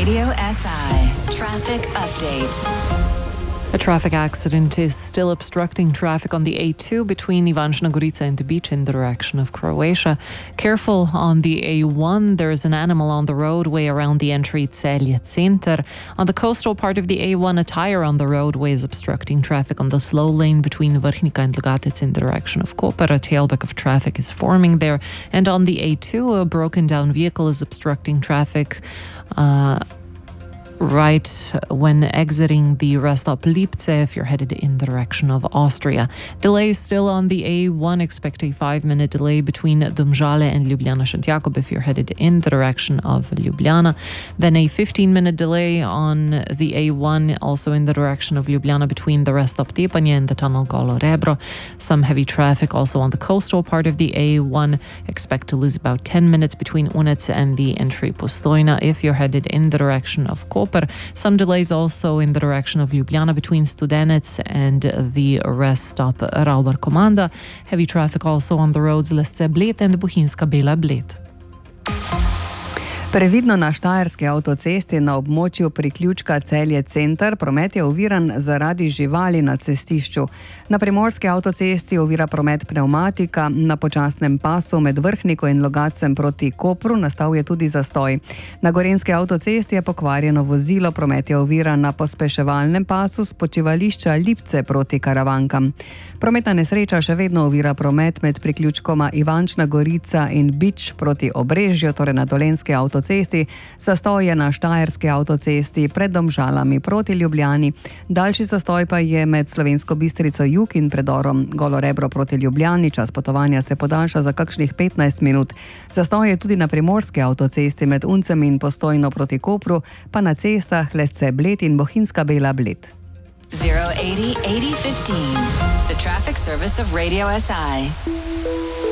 Radio SI Traffic Update. A traffic accident is still obstructing traffic on the A2 between Ivančna Gorica and the beach in the direction of Croatia. Careful on the A1, there is an animal on the roadway around the entry Celje Center. On the coastal part of the A1, a tire on the roadway is obstructing traffic on the slow lane between Vrhnika and Logatec in the direction of Koper. A tailback of traffic is forming there. And on the A2, a broken down vehicle is obstructing traffic right when exiting the rest stop Lipce if you're headed in the direction of Austria. Delays still on the A1. Expect a 5-minute delay between Domžale and Ljubljana Šentjakov if you're headed in the direction of Ljubljana. Then a 15-minute delay on the A1 also in the direction of Ljubljana between the rest stop Tepanje and the tunnel Golo Rebro. Some heavy traffic also on the coastal part of the A1. Expect to lose about 10 minutes between Unec and the entry Postojna if you're headed in the direction of Koper. Some delays also in the direction of Ljubljana between Studenec and the rest stop Raubar Komanda. Heavy traffic also on the roads Lesce Bled and Bohinjska Bela Bled. Previdno na Štajerski avtocesti na območju priključka Celje Center promet je oviran zaradi živali na cestišču. Na Primorski avtocesti ovira promet pneumatika, na počasnem pasu med Vrhniko in Logatcem proti Kopru nastal je tudi zastoj. Na Gorenjski avtocesti je pokvarjeno vozilo, promet je oviran na pospeševalnem pasu s počivališča Lipce proti Karavankam. Prometna nesreča še vedno ovira promet med priključkoma Ivančna Gorica in Bič proti Obrežju, torej na Dolenjski avtocesti. Zastoj je na Štajerski avtocesti pred Domžalami proti Ljubljani. Daljši zastoj pa je med Slovensko Bistrico jug in predorom Golo Rebro proti Ljubljani. Čas potovanja se podaljša za kakšnih 15 minut. Zastoj je tudi na Primorski avtocesti med Uncem in Postojno proti Kopru, pa na cestah Lesce Bled in Bohinjska Bela Bled. 080 8015, the traffic service of Radio SI.